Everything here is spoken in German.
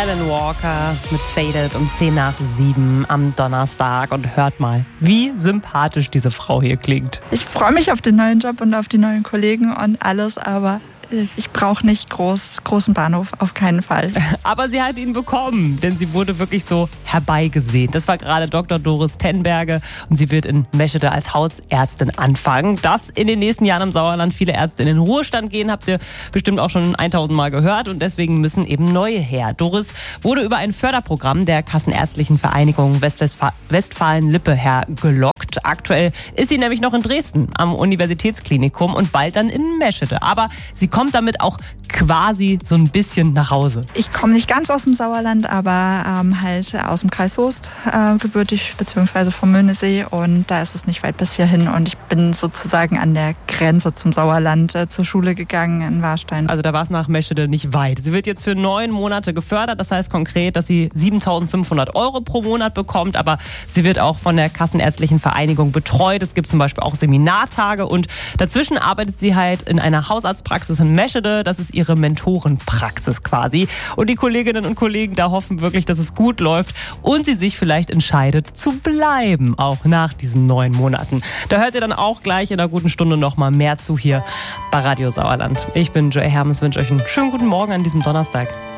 Alan Walker mit Faded um 10:07 am Donnerstag. Und hört mal, wie sympathisch diese Frau hier klingt. Ich freue mich auf den neuen Job und auf die neuen Kollegen und alles, aber ich brauche nicht großen Bahnhof, auf keinen Fall. Aber sie hat ihn bekommen, denn sie wurde wirklich so herbeigesehnt. Das war gerade Dr. Doris Tenberge und sie wird in Meschede als Hausärztin anfangen. Dass in den nächsten Jahren im Sauerland viele Ärzte in den Ruhestand gehen, habt ihr bestimmt auch schon 1000 Mal gehört und deswegen müssen eben neue her. Doris wurde über ein Förderprogramm der Kassenärztlichen Vereinigung Westfalen-Lippe her gelockt. Aktuell ist sie nämlich noch in Dresden am Universitätsklinikum und bald dann in Meschede. Aber sie kommt damit auch quasi so ein bisschen nach Hause. Ich komme nicht ganz aus dem Sauerland, aber halt aus dem Kreis Soest gebürtig, beziehungsweise vom Möhnesee. Und da ist es nicht weit bis hierhin. Und ich bin sozusagen an der Grenze zum Sauerland zur Schule gegangen in Warstein. Also da war es nach Meschede nicht weit. Sie wird jetzt für 9 Monate gefördert. Das heißt konkret, dass sie 7.500 € pro Monat bekommt. Aber sie wird auch von der Kassenärztlichen Vereinigung betreut. Es gibt zum Beispiel auch Seminartage. Und dazwischen arbeitet sie halt in einer Hausarztpraxis in Meschede. Das ist ihre Mentorenpraxis quasi. Und die Kolleginnen und Kollegen da hoffen wirklich, dass es gut läuft und sie sich vielleicht entscheidet zu bleiben, auch nach diesen 9 Monaten. Da hört ihr dann auch gleich in einer guten Stunde noch mal mehr zu hier bei Radio Sauerland. Ich bin Joey Hermes, wünsche euch einen schönen guten Morgen an diesem Donnerstag.